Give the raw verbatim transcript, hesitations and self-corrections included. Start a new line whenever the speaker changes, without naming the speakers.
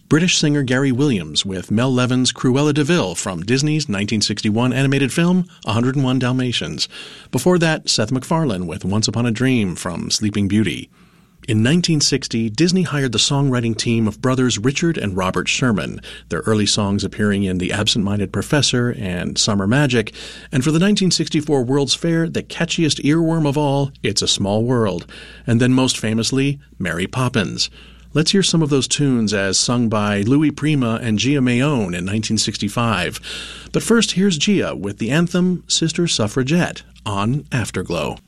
British singer Gary Williams with Mel Levin's Cruella de Vil from Disney's nineteen sixty-one animated film one hundred and one Dalmatians. Before that, Seth MacFarlane with Once Upon a Dream from Sleeping Beauty. In nineteen sixty, Disney hired the songwriting team of brothers Richard and Robert Sherman, their early songs appearing in The Absent-Minded Professor and Summer Magic, and for the nineteen sixty-four World's Fair, the catchiest earworm of all, It's a Small World, and then most famously, Mary Poppins. Let's hear some of those tunes as sung by Louis Prima and Gia Mayone in nineteen sixty-five. But first, here's Gia with the anthem Sister Suffragette on Afterglow.